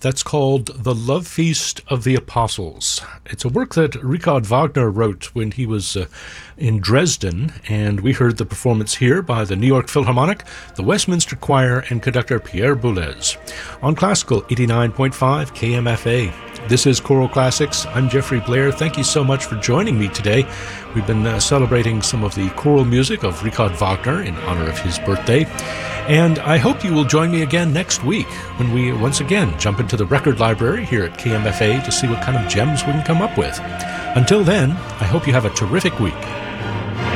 That's called The Love Feast of the Apostles. It's a work that Richard Wagner wrote when he was in Dresden, and we heard the performance here by the New York Philharmonic, the Westminster Choir, and conductor Pierre Boulez on Classical 89.5 KMFA. This is Choral Classics. I'm Jeffrey Blair. Thank you so much for joining me today. We've been celebrating some of the choral music of Richard Wagner in honor of his birthday. And I hope you will join me again next week when we once again jump into the record library here at KMFA to see what kind of gems we can come up with. Until then, I hope you have a terrific week.